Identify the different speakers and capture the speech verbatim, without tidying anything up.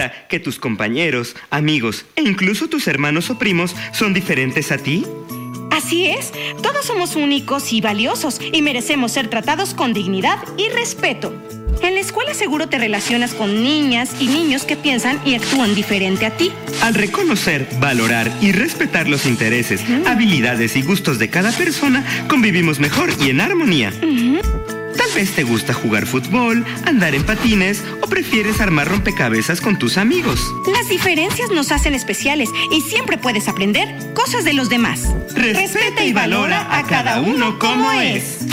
Speaker 1: cuenta que tus compañeros, amigos e incluso tus hermanos o primos son diferentes a ti?
Speaker 2: Así es, todos somos únicos y valiosos y merecemos ser tratados con dignidad y respeto. En la escuela seguro te relacionas con niñas y niños que piensan y actúan diferente a ti.
Speaker 1: Al reconocer, valorar y respetar los intereses, uh-huh. habilidades y gustos de cada persona, convivimos mejor y en armonía.
Speaker 2: Uh-huh.
Speaker 1: Tal vez te gusta jugar fútbol, andar en patines o prefieres armar rompecabezas con tus amigos.
Speaker 2: Las diferencias nos hacen especiales y siempre puedes aprender cosas de los demás.
Speaker 1: Respeta y valora a cada uno como es.